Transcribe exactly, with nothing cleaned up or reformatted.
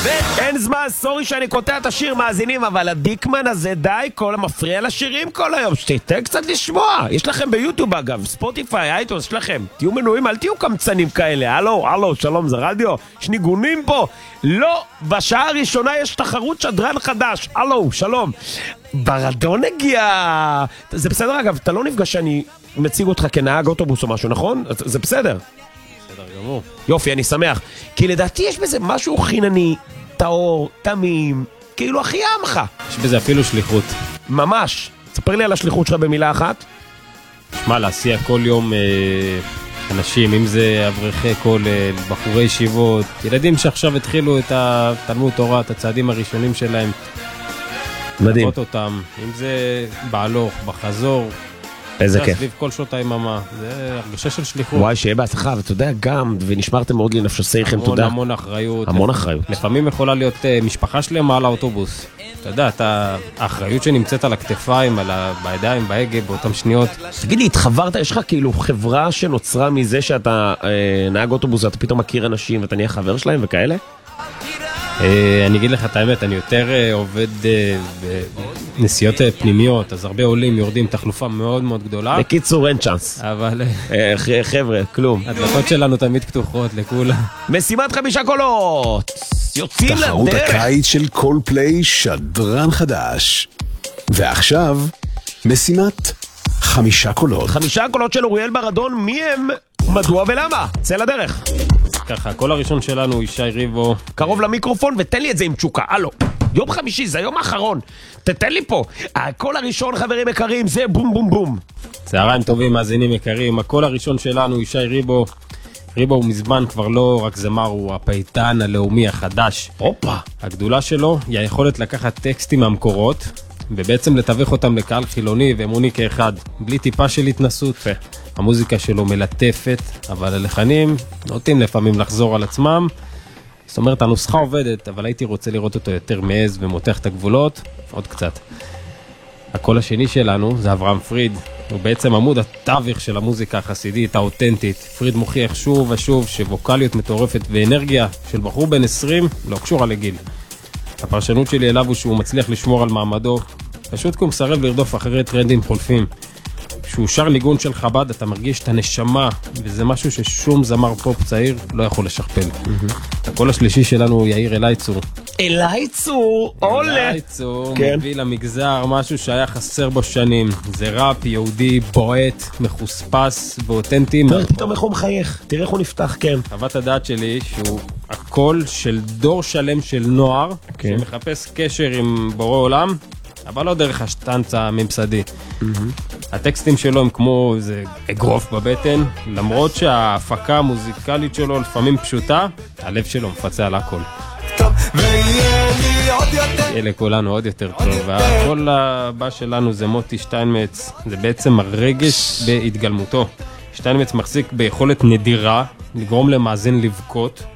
אין זמן, סורי שאני קוטע את השיר מאזינים, אבל הדיקמן הזה די, כל המפריע לשירים כל היום, שתיתן קצת לשמוע. יש לכם ביוטיוב אגב, ספוטיפיי, אייטונס, יש לכם. תהיו מנויים, אל תהיו קמצנים כאלה. הלו, הלו, שלום, זה רדיו. יש ניגונים פה. לא, בשעה הראשונה יש תחרות שדרן חדש. הלו, שלום. ברדון הגיע. זה בסדר אגב, אתה לא נפגש שאני מציג אותך כנהג אוטובוס או משהו, נכון? זה בסדר. בסדר גמור. יופי, אני שמח. כי לדעתי יש בזה משהו חינני, טהור, תמים, כאילו הכי עמך. יש בזה אפילו שליחות. ממש. תספר לי על השליחות שלך במילה אחת. שמע, להסיע כל יום אה, אנשים, אם זה אברכי כולל, בחורי ישיבות, ילדים שעכשיו התחילו את התלמוד תורה, את הצעדים הראשונים שלהם. מדהים. לראות אותם, אם זה בהלוך, בחזור. איזה כיף. סביב כל שעות היממה, זה הרגשה של שליחות. וואי, שיהיה בהצלחה, ואתה יודע גם, ונשמרתם מאוד לנפשסיכם, תודה. המון המון אחריות. המון אחריות. לפעמים יכולה להיות משפחה שלמה על האוטובוס. אתה יודע, אתה, האחריות שנמצאת על הכתפיים, על ה... בידיים, בהגה, באותם שניות. תגיד לי, התחברת, יש לך כאילו חברה שנוצרה מזה שאתה אה, נהג אוטובוס, ואתה פתאום מכיר אנשים, ואתה נהיה חבר שלהם וכאלה? אני אגיד לך את האמת, אני יותר עובד בנסיעות פנימיות, אז הרבה עולים, יורדים, תחלופה מאוד מאוד גדולה. בקיצור, אין צ'אנס. אבל... חבר'ה, כלום. הדלתות שלנו תמיד פתוחות לכולם. משימת חמישה קולות! יוצאים לדרך! תחרות הקיץ של קולפליי, שדרן חדש. ועכשיו, משימת חמישה קולות. חמישה קולות של אוריאל ברדון, מי הם, מדוע ולמה? צא לדרך. ככה, הקול הראשון שלנו, ישי ריבו. קרוב למיקרופון ותן לי את זה עם תשוקה. הלו, יום חמישי, זה היום האחרון. תתן לי פה. הקול הראשון, חברים יקרים, זה בום בום בום. צהריים טובים, מאזינים יקרים. הקול הראשון שלנו, ישי ריבו. ריבו הוא מזמן כבר לא רק זמר, הוא הפייטן הלאומי החדש. הופה. הגדולה שלו היא היכולת לקחת טקסטים מהמקורות, ובעצם לתווך אותם לקהל חילוני ואמוני כאחד, בלי טיפה של התנסות. פה. המוזיקה שלו מלטפת, אבל הלחנים נוטים לפעמים לחזור על עצמם. זאת אומרת, הנוסחה עובדת, אבל הייתי רוצה לראות אותו יותר מעז ומותח את הגבולות. עוד קצת. הקול השני שלנו זה אברהם פריד. הוא בעצם עמוד התווך של המוזיקה החסידית, האותנטית. פריד מוכיח שוב ושוב שווקליות מטורפת ואנרגיה של בחור בן עשרים לא קשורה לגיל. הפרשנות שלי אליו הוא שהוא מצליח לשמור על מעמדו, פשוט כי הוא מסרב לרדוף אחרי טרנדים חולפים. כשהוא שר ניגון של חב"ד, אתה מרגיש את הנשמה, וזה משהו ששום זמר פופ צעיר לא יכול לשכפל. הקול השלישי שלנו הוא יאיר אלייצור. אלייצור, עולה. אלייצור מביא למגזר משהו שהיה חסר בו שנים. זה ראפ יהודי, בועט, מחוספס ואותנטי. תראה, פתאום איך הוא מחייך, תראה איך הוא נפתח, כן. חוות הדעת שלי שהוא הקול של דור שלם של נוער, שמחפש קשר עם בורא עולם, אבל לא דרך השטנץ הממסדי. הטקסטים שלו הם כמו איזה אגרוף בבטן, למרות שההפקה המוזיקלית שלו לפעמים פשוטה, הלב שלו מפצה על הכל. אלה כולנו עוד יותר טוב, והקול הבא שלנו זה מוטי שטיינמץ, זה בעצם הרגש בהתגלמותו. שטיינמץ מחזיק ביכולת נדירה לגרום למאזין לבכות,